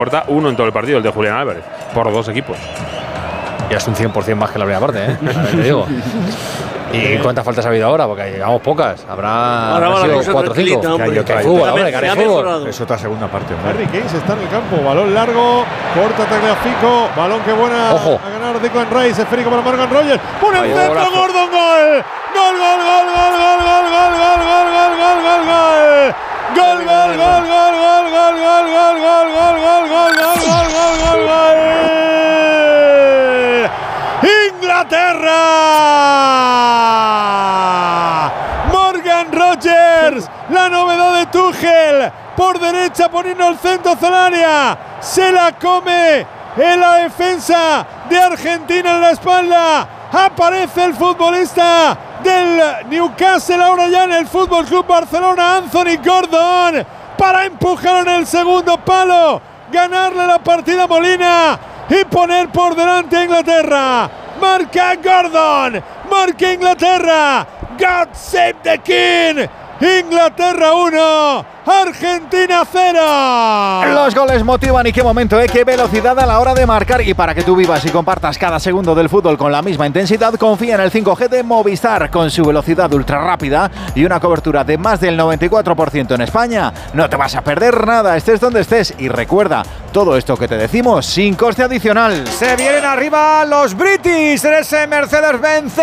Porta uno en todo el partido, el de Julián Álvarez, por los dos equipos. Ya es un 100% más que la primera parte, ¿eh? Te digo. ¿Y cuántas faltas ha habido ahora? Porque llevamos pocas. Habrá 4 o 5. Que hay fútbol, hombre, que hay fútbol. Es otra segunda parte. Harry Kane está en el campo. Balón largo. Corta Tagliafico. Balón que buena. Ojo. A ganar Declan Rice. Esférico para Morgan Rogers. Pone el centro. Gordon. Gol. Gol, gol, gol, gol, gol, gol, gol, gol, gol, gol, gol, gol, gol. Gol, gol, gol, gol, gol, gol, gol, gol, gol, gol, gol, gol, gol, gol, gol, gol. ¡Inglaterra! Morgan Rogers, la novedad de Tuchel, por derecha poniendo el centro al área, se la come en la defensa de Argentina en la espalda. Aparece el futbolista del Newcastle, ahora ya en el Fútbol Club Barcelona, Anthony Gordon, para empujar en el segundo palo, ganarle la partida a Molina y poner por delante a Inglaterra. Marca Gordon, marca Inglaterra. God save the King. Inglaterra 1, Argentina 0. Los goles motivan y qué momento, qué velocidad a la hora de marcar. Y para que tú vivas y compartas cada segundo del fútbol con la misma intensidad, confía en el 5G de Movistar. Con su velocidad ultra rápida y una cobertura de más del 94% en España, no te vas a perder nada, estés donde estés. Y recuerda, todo esto que te decimos sin coste adicional. Se vienen arriba los British en ese Mercedes-Benz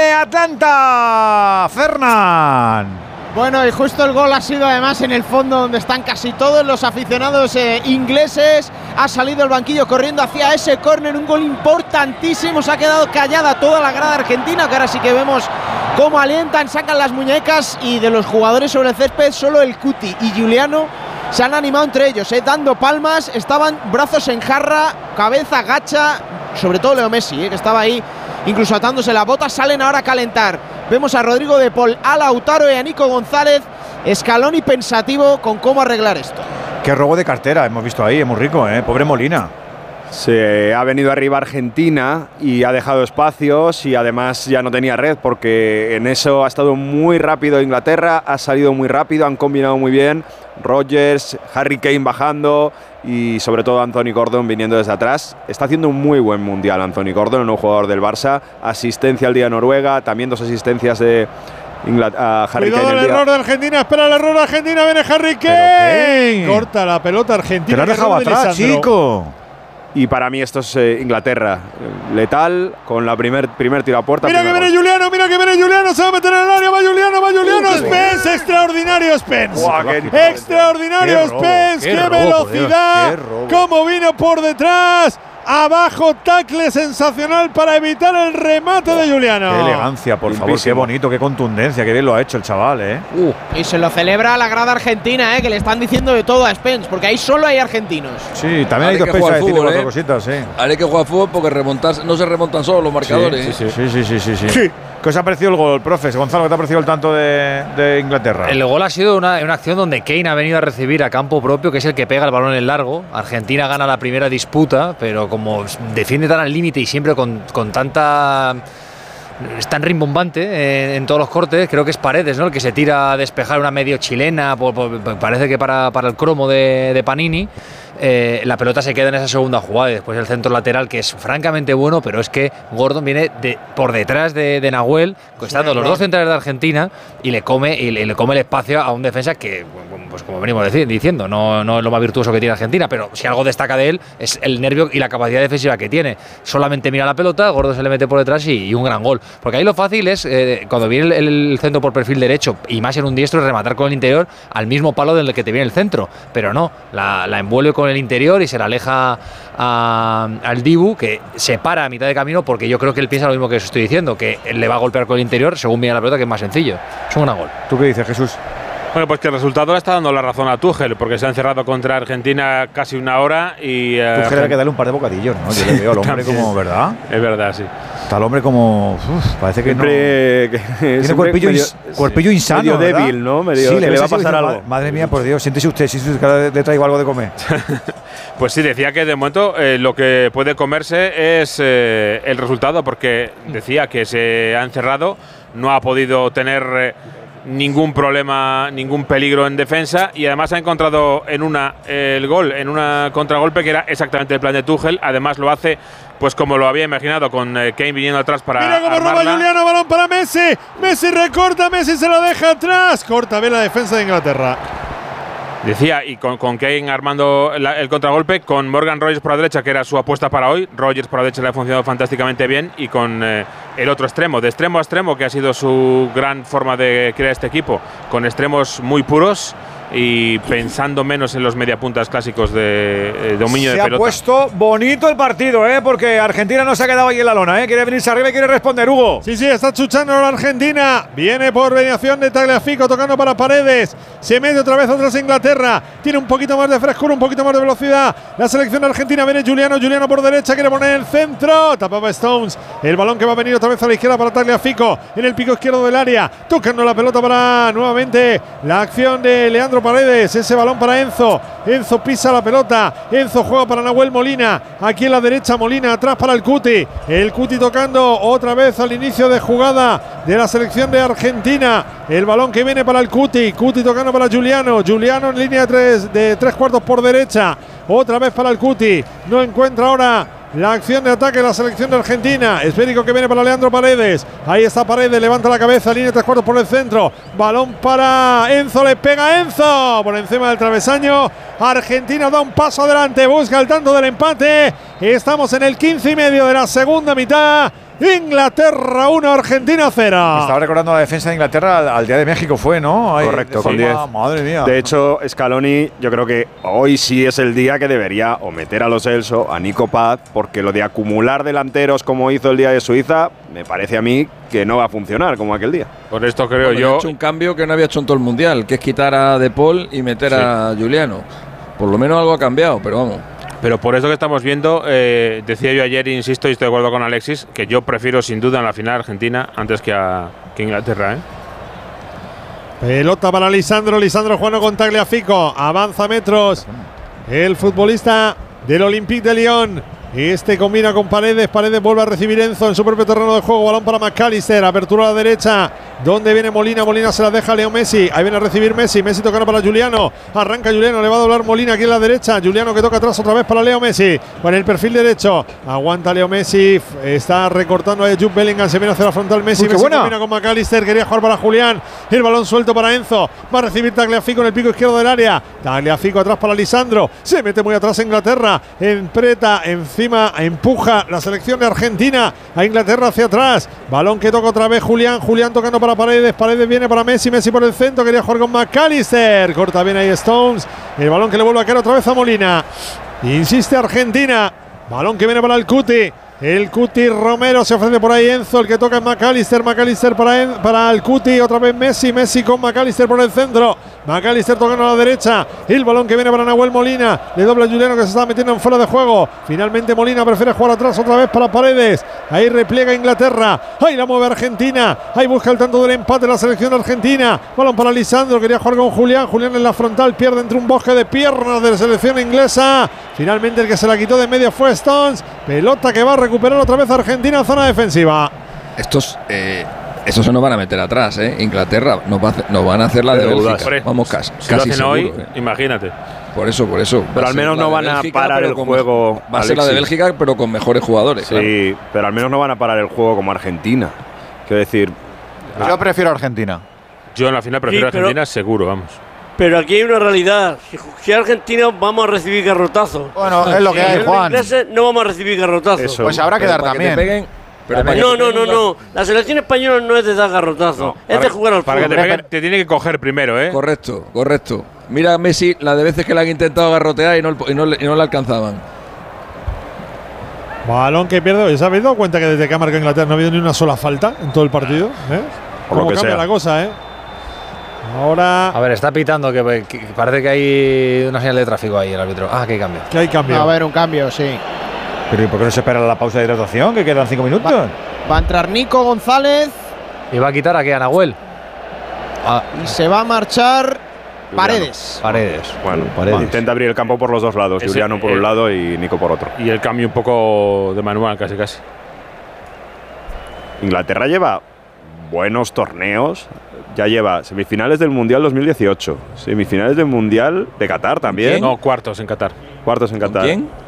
Atlanta. Fernán. Bueno, y justo el gol ha sido además en el fondo donde están casi todos los aficionados ingleses. Ha salido el banquillo corriendo hacia ese córner, un gol importantísimo. Se ha quedado callada toda la grada argentina, que ahora sí que vemos cómo alientan, sacan las muñecas, y de los jugadores sobre el césped solo el Cuti y Giuliano se han animado entre ellos, dando palmas, estaban brazos en jarra, cabeza gacha, sobre todo Leo Messi, que estaba ahí incluso atándose las botas. Salen ahora a calentar. Vemos a Rodrigo de Paul, a Lautaro y a Nico González. Scaloni pensativo con cómo arreglar esto. Qué robo de cartera hemos visto ahí, es muy rico, pobre Molina. Se ha venido arriba Argentina y ha dejado espacios, y además ya no tenía red, porque en eso ha estado muy rápido Inglaterra, ha salido muy rápido, han combinado muy bien. Rogers, Harry Kane bajando y sobre todo Anthony Gordon viniendo desde atrás. Está haciendo un muy buen mundial Anthony Gordon, un nuevo jugador del Barça. Asistencia al día de Noruega, también 2 asistencias de Harry Kane. El error de Argentina, espera el error de Argentina, viene Harry Kane. Corta la pelota Argentina. Te lo has dejado atrás, chico. Y para mí esto es Inglaterra letal, con la primer tiro a puerta. Mira que viene Giuliano, se va a meter en el área, va Giuliano, Spence, extraordinario Spence. Extraordinario Spence, qué velocidad, cómo vino por detrás. Abajo, tackle sensacional para evitar el remate de Giuliano. Qué elegancia, por favor, qué bonito, qué contundencia, qué bien lo ha hecho el chaval, Y se lo celebra la grada argentina, que le están diciendo de todo a Spence, porque ahí solo hay argentinos. Sí, también hay dos Spence a decirle 4 cositas, Hay que jugar fútbol porque no se remontan solo los marcadores. Sí. ¿Qué os ha parecido el gol, profe? Gonzalo, ¿qué te ha parecido el tanto de Inglaterra? El gol ha sido una acción donde Kane ha venido a recibir a campo propio, que es el que pega el balón en largo. Argentina gana la primera disputa, pero como defiende tan al límite y siempre con tanta... Es tan rimbombante en todos los cortes, creo que es Paredes, ¿no?, el que se tira a despejar una medio chilena, parece que para el cromo de Panini. La pelota se queda en esa segunda jugada y después el centro lateral, que es francamente bueno, pero es que Gordon viene por detrás de Nahuel, estando los dos centrales de Argentina, y le come el espacio a un defensa que, pues como venimos diciendo, no es lo más virtuoso que tiene Argentina, pero si algo destaca de él es el nervio y la capacidad defensiva que tiene. Solamente mira la pelota, Gordon se le mete por detrás y un gran gol. Porque ahí lo fácil es, cuando viene el centro por perfil derecho, y más en un diestro, es rematar con el interior al mismo palo del que te viene el centro, pero no, la envuelve con el interior y se la aleja al Dibu, que se para a mitad de camino, porque yo creo que él piensa lo mismo que os estoy diciendo, que le va a golpear con el interior según viene la pelota, que es más sencillo. Es un gran gol. ¿Tú qué dices, Jesús? Bueno, pues que el resultado le está dando la razón a Tuchel, porque se ha encerrado contra Argentina casi una hora y… Tuchel hay que darle un par de bocadillos, ¿no? Yo le veo al hombre como… ¿Verdad? Es verdad, sí. Está el hombre como… parece que tiene cuerpillo insano, medio ¿verdad? débil, ¿no? Sí, le va a pasar algo. Madre mía, por Dios, siéntese usted, si le traigo algo de comer. Pues sí, decía que de momento lo que puede comerse es el resultado, porque decía que se ha encerrado, no ha podido tener ningún problema, ningún peligro en defensa, y además ha encontrado el gol en una contragolpe que era exactamente el plan de Tuchel. Además lo hace pues como lo había imaginado, con Kane viniendo atrás para Mira cómo roba Juliano, balón para Messi. Messi recorta, Messi se lo deja atrás. Corta bien la defensa de Inglaterra. Decía, y con Kane armando el contragolpe, con Morgan Rogers por la derecha, que era su apuesta para hoy. Rogers por la derecha le ha funcionado fantásticamente bien, y con el otro extremo, de extremo a extremo, que ha sido su gran forma de crear este equipo, con extremos muy puros y pensando menos en los mediapuntas clásicos de dominio de pelota. Se ha puesto bonito el partido, porque Argentina no se ha quedado ahí en la lona, quiere venirse arriba y quiere responder, Hugo. Sí, está chuchando la Argentina. Viene por mediación de Tagliafico, tocando para Paredes. Se mete otra vez atrás Inglaterra. Tiene un poquito más de frescura, un poquito más de velocidad. La selección argentina, viene Juliano por derecha, quiere poner el centro. Tapaba Stones. El balón que va a venir otra vez a la izquierda para Tagliafico. En el pico izquierdo del área. Tocando la pelota para nuevamente la acción de Leandro Paredes. Ese balón para Enzo. Enzo pisa la pelota. Enzo juega para Nahuel Molina. Aquí en la derecha Molina, atrás para el Cuti. El Cuti tocando otra vez al inicio de jugada de la selección de Argentina. El balón que viene para el Cuti. Cuti tocando para Juliano. Juliano en línea de tres cuartos por derecha. Otra vez para el Cuti. No encuentra ahora la acción de ataque de la selección de Argentina. Esférico que viene para Leandro Paredes. Ahí está Paredes, levanta la cabeza, línea de tres cuartos por el centro. Balón para Enzo, le pega Enzo por encima del travesaño. Argentina da un paso adelante, busca el tanto del empate. Estamos en el 15 y medio de la segunda mitad. Inglaterra 1, Argentina 0. Estaba recordando la defensa de Inglaterra al Día de México, fue, ¿no? Correcto, con 10. Madre mía. De hecho, Scaloni, yo creo que hoy sí es el día que debería o meter a Lo Celso, a Nico Paz, porque lo de acumular delanteros como hizo el día de Suiza, me parece a mí que no va a funcionar como aquel día. Por esto creo yo. Ha hecho un cambio que no había hecho en todo el mundial, que es quitar a De Paul y meter a Juliano. Por lo menos algo ha cambiado, pero vamos. Pero por eso que estamos viendo, decía yo ayer, insisto, y estoy de acuerdo con Alexis, que yo prefiero sin duda en la final Argentina antes que Inglaterra. Pelota para Lisandro jugando con Tagliafico, avanza metros el futbolista del Olympique de Lyon. Este combina con Paredes, vuelve a recibir Enzo en su propio terreno de juego, balón para McAllister, apertura a la derecha, donde viene Molina se la deja a Leo Messi, ahí viene a recibir Messi tocando para Juliano, arranca Juliano, le va a doblar Molina aquí en la derecha, Juliano que toca atrás otra vez para Leo Messi, con el perfil derecho, aguanta Leo Messi, está recortando a Jude Bellingham, se viene hacia la frontal Messi, combina con McAllister, quería jugar para Julián, el balón suelto para Enzo, va a recibir Tagliafico en el pico izquierdo del área, Tagliafico atrás para Lisandro, se mete muy atrás Inglaterra, encima empuja la selección de Argentina a Inglaterra hacia atrás. Balón que toca otra vez Julián tocando para Paredes. Paredes viene para Messi por el centro. Quería jugar con McAllister. Corta bien ahí Stones. El balón que le vuelve a caer otra vez a Molina. Insiste Argentina. Balón que viene para el Cuti. El Cuti Romero se ofrece por ahí Enzo, el que toca es McAllister para el Cuti, otra vez Messi con McAllister por el centro, McAllister tocando a la derecha, el balón que viene para Nahuel Molina, le dobla Juliano que se está metiendo en fuera de juego, finalmente Molina prefiere jugar atrás otra vez para Paredes, ahí repliega Inglaterra, ahí la mueve Argentina, ahí busca el tanto del empate la selección argentina, balón para Lisandro, quería jugar con Julián en la frontal, pierde entre un bosque de piernas de la selección inglesa, finalmente el que se la quitó de medio fue Stones, pelota que va a recuperar otra vez Argentina, zona defensiva. Estos se nos van a meter atrás, Inglaterra nos van a hacer la de Bélgica. Vamos, casi seguro. Hoy, imagínate. Por eso. Pero al menos no van a parar el juego. Va a ser la de Bélgica, pero con mejores jugadores. Sí, claro. Pero al menos no van a parar el juego como Argentina. Quiero decir, yo prefiero Argentina. Yo en la final prefiero Argentina, seguro, vamos. Pero aquí hay una realidad. Si Argentina vamos a recibir garrotazos. Bueno, es lo que hay, Juan. Los ingleses no vamos a recibir garrotazos. Eso. Pues habrá que dar también. No. La selección española no es de dar garrotazos. Es de jugar al fútbol. Para que te peguen, te tiene que coger primero, Correcto. Mira a Messi la de veces que le han intentado garrotear y no le alcanzaban. Balón que pierde. ¿Se habéis dado cuenta que desde que ha marcado Inglaterra no ha habido ni una sola falta en todo el partido? Por lo que cambia sea. la cosa, Ahora. A ver, está pitando que parece que hay una señal de tráfico ahí el árbitro. Ah, que hay cambio. Que hay cambio. Va a haber un cambio, sí. Pero ¿y por qué no se espera la pausa de hidratación? Que quedan 5 minutos. Va a entrar Nico González. ¿Y va a quitar aquí a Nahuel? Y se va a marchar Paredes. Bueno, intenta abrir el campo por los dos lados. Juliano por un lado y Nico por otro. Y el cambio un poco de manual, casi. Inglaterra lleva buenos torneos ya lleva semifinales del Mundial 2018, semifinales del Mundial de Qatar también. No, cuartos en Qatar. Cuartos en Qatar. ¿Quién?